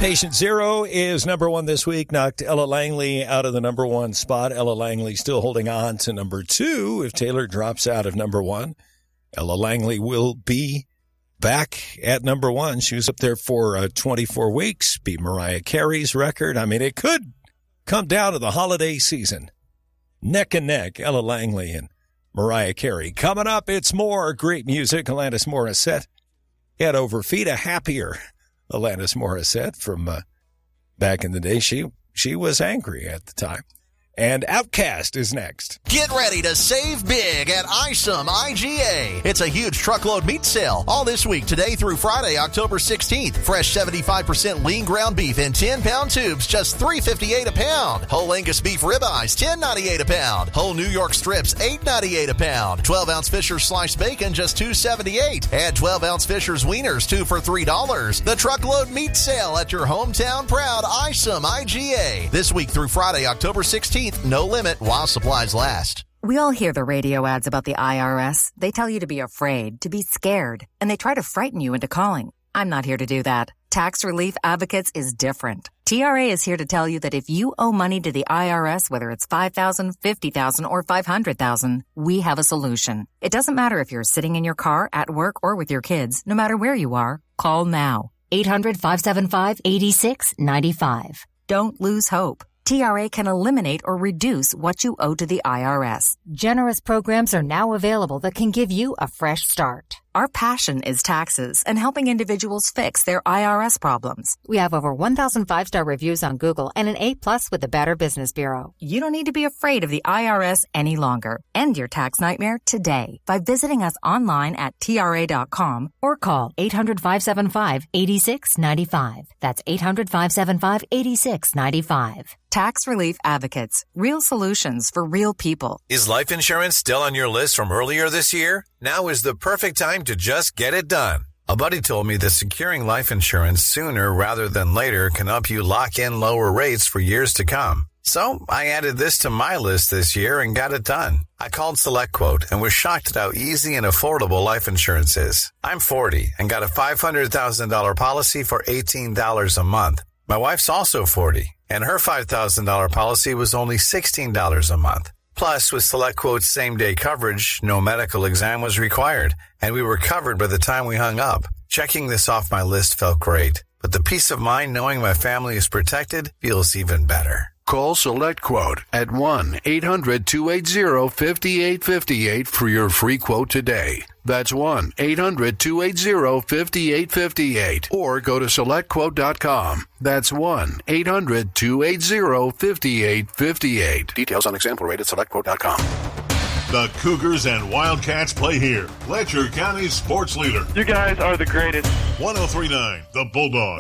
Patient Zero is number one this week, knocked Ella Langley out of the number one spot. Ella Langley still holding on to number two. If Taylor drops out of number one, Ella Langley will be back at number one. She was up there for 24 weeks, beat Mariah Carey's record. I mean, it could come down to the holiday season. Neck and neck, Ella Langley and Mariah Carey. Coming up, it's more great music. Alanis Morissette. Head over feet, a happier Alanis Morissette from back in the day. She was angry at the time. And Outkast is next. Get ready to save big at ISOM IGA. It's a huge truckload meat sale all this week, today through Friday, October 16th. Fresh 75% lean ground beef in 10-pound tubes, just $3.58 a pound. Whole Angus beef ribeyes, $10.98 a pound. Whole New York strips, $8.98 a pound. 12-ounce Fisher's sliced bacon, just $2.78. Add 12-ounce Fisher's wieners, 2 for $3. The truckload meat sale at your hometown proud ISOM IGA. This week through Friday, October 16th. No limit while supplies last. We all hear the radio ads about the IRS. They tell you to be afraid, to be scared, and they try to frighten you into calling. I'm not here to do that. Tax Relief Advocates is different. TRA is here to tell you that if you owe money to the IRS, whether it's $5,000, $50,000, or $500,000, we have a solution. It doesn't matter if you're sitting in your car, at work, or with your kids. No matter where you are, call now. 800-575-8695. Don't lose hope. TRA can eliminate or reduce what you owe to the IRS. Generous programs are now available that can give you a fresh start. Our passion is taxes and helping individuals fix their IRS problems. We have over 1,000 5-star reviews on Google and an A+ with the Better Business Bureau. You don't need to be afraid of the IRS any longer. End your tax nightmare today by visiting us online at TRA.com or call 800-575-8695. That's 800-575-8695. Tax Relief Advocates. Real solutions for real people. Is life insurance still on your list from earlier this year? Now is the perfect time to just get it done. A buddy told me that securing life insurance sooner rather than later can help you lock in lower rates for years to come. So I added this to my list this year and got it done. I called SelectQuote and was shocked at how easy and affordable life insurance is. I'm 40 and got a $500,000 policy for $18 a month. My wife's also 40, and her $5,000 policy was only $16 a month. Plus, with SelectQuote's same-day coverage, no medical exam was required, and we were covered by the time we hung up. Checking this off my list felt great, but the peace of mind knowing my family is protected feels even better. Call SelectQuote at 1-800-280-5858 for your free quote today. That's 1-800-280-5858. Or go to SelectQuote.com. That's 1-800-280-5858. Details on example rate at SelectQuote.com. The Cougars and Wildcats play here. Letcher County's sports leader. You guys are the greatest. 103.9 The Bulldog.